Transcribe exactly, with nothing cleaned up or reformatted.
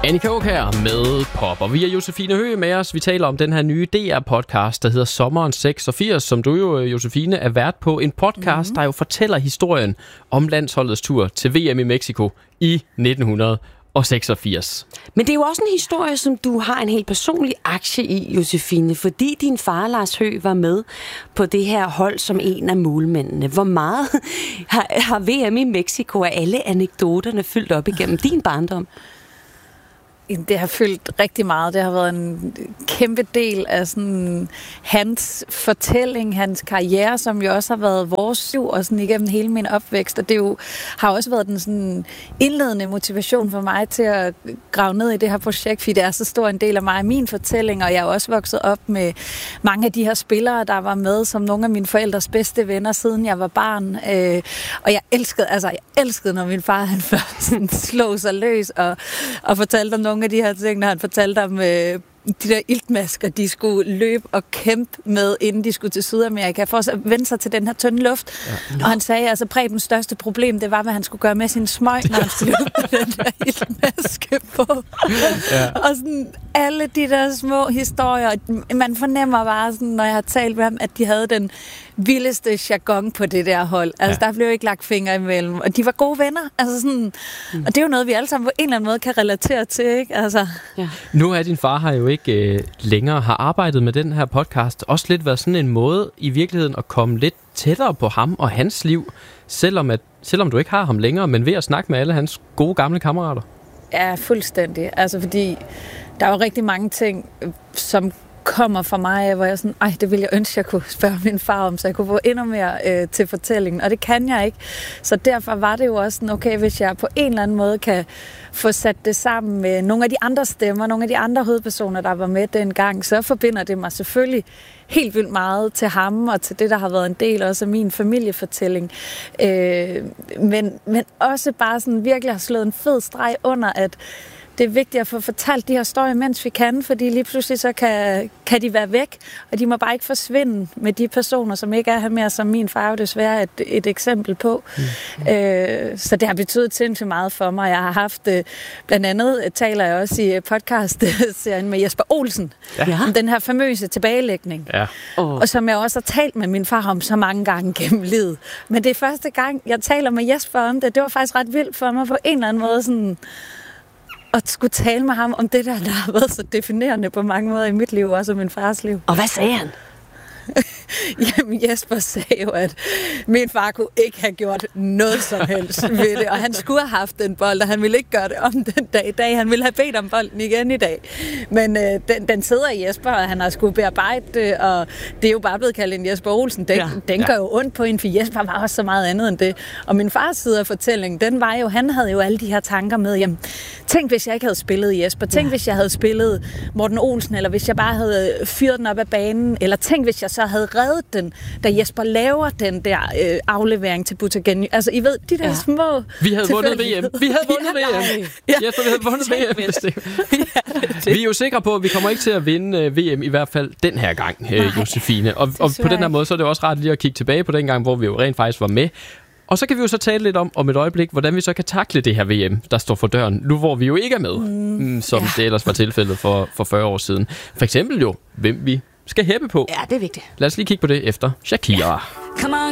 Annika Auk her med Pop, og vi er Josefine Høgh med os. Vi taler om den her nye D R-podcast, der hedder Sommeren seksogfirs, som du jo, Josefine, er vært på. En podcast, mm-hmm. der jo fortæller historien om landsholdets tur til V M i Mexico i nitten seksogfirs. Men det er jo også en historie, som du har en helt personlig aktie i, Josefine, fordi din far, Lars Høgh, var med på det her hold som en af målmændene. Hvor meget har, har V M i Mexico og alle anekdoterne fyldt op igennem din barndom? Det har fyldt rigtig meget. Det har været en kæmpe del af sådan hans fortælling, hans karriere, som jo også har været vores liv og sådan igennem hele min opvækst. Og det jo har også været den sådan indledende motivation for mig til at grave ned i det her projekt, fordi det er så stor en del af mig og min fortælling, og jeg er også vokset op med mange af de her spillere, der var med som nogle af mine forældres bedste venner, siden jeg var barn. Og jeg elskede, altså jeg elskede, når min far han først sådan slog sig løs og, og fortalte om nogle af de her ting, når han fortalte om øh, de der iltmasker, de skulle løbe og kæmpe med, inden de skulle til Sydamerika, for at vende sig til den her tynde luft. Ja. Og han sagde, altså Prebens største problem, det var, hvad han skulle gøre med sin smøg, når han skulle løbe med den der iltmaske på. Ja. Og sådan alle de der små historier, man fornemmer bare, sådan, når jeg har talt med ham, at de havde den vildeste jargon på det der hold. Altså, ja. Der blev ikke lagt fingre imellem. Og de var gode venner. Altså, sådan, mm. Og det er jo noget, vi alle sammen på en eller anden måde kan relatere til, ikke? Altså. Ja. Nu er din far har jo ikke øh, længere har arbejdet med den her podcast. Også lidt været sådan en måde i virkeligheden at komme lidt tættere på ham og hans liv, selvom, at, selvom du ikke har ham længere, men ved at snakke med alle hans gode gamle kammerater. Ja, fuldstændig. Altså, fordi der er jo rigtig mange ting, som kommer fra mig, hvor jeg sådan, ej, det ville jeg ønske, jeg kunne spørge min far om, så jeg kunne få endnu mere øh, til fortællingen, og det kan jeg ikke. Så derfor var det jo også sådan, okay, hvis jeg på en eller anden måde kan få sat det sammen med nogle af de andre stemmer, nogle af de andre hovedpersoner, der var med dengang, så forbinder det mig selvfølgelig helt vildt meget til ham, og til det, der har været en del også af min familiefortælling. Øh, men, men også bare sådan virkelig har slået en fed streg under, at det er vigtigt at få fortalt de her historier, mens vi kan, fordi lige pludselig så kan, kan de være væk, og de må bare ikke forsvinde med de personer, som ikke er her mere, som min far jo desværre et, et eksempel på. Mm. Øh, så det har betydet sindssygt meget for mig. Jeg har haft, blandt andet taler jeg også i podcast-serien med Jesper Olsen, ja. Om den her famøse tilbagelægning, ja. oh. og som jeg også har talt med min far om så mange gange gennem livet. Men det er første gang, jeg taler med Jesper om det. Det var faktisk ret vildt for mig på en eller anden måde, sådan at skulle tale med ham om det der, der har været så definerende på mange måder i mit liv, også i min fars liv. Og hvad sagde han? Jamen Jesper sagde jo, at min far kunne ikke have gjort noget som helst ved det, og han skulle have haft den bold, og han ville ikke gøre det om den dag i dag. Han ville have bedt om bolden igen i dag. Men øh, den, den sidder i Jesper, og han har skulle bearbejde det, og det er jo bare blevet kaldt en Jesper Olsen. Den, ja. den gør jo ondt på en, for Jesper var også så meget andet end det. Og min fars side af fortællingen, den var jo, han havde jo alle de her tanker med, jamen, tænk hvis jeg ikke havde spillet Jesper, tænk ja. hvis jeg havde spillet Morten Olsen, eller hvis jeg bare havde fyret den op af banen, eller tænk hvis jeg så havde reddet den, da Jesper laver den der øh, aflevering til Butagen. Altså, I ved, de der ja. små... Vi havde vundet V M. Vi havde vundet ja, V M. Ja. Jesper, vi havde vundet V M. Ja, vi er jo sikre på, at vi kommer ikke til at vinde uh, V M, i hvert fald den her gang, uh, Josefine. Og, og på den her måde, så er det også ret lige at kigge tilbage på den gang, hvor vi jo rent faktisk var med. Og så kan vi jo så tale lidt om, om et øjeblik, hvordan vi så kan takle det her V M, der står for døren, nu hvor vi jo ikke er med, mm, som ja. det ellers var tilfældet for, for fyrre år siden. For eksempel jo, hvem vi skal hæppe på. Ja, det er vigtigt. Lad os lige kigge på det efter Shakira. Come on,